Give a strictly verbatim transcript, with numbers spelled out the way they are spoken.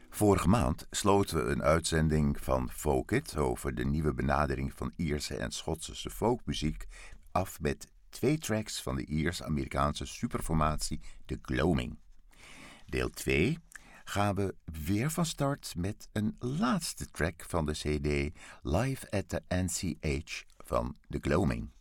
Vorige maand sloten we een uitzending van Folk It over de nieuwe benadering van Ierse en Schotse folkmuziek af met twee tracks van de Iers-Amerikaanse superformatie The Gloaming. Deel twee gaan we weer van start met een laatste track van de C D Live at the N C H van The Gloaming.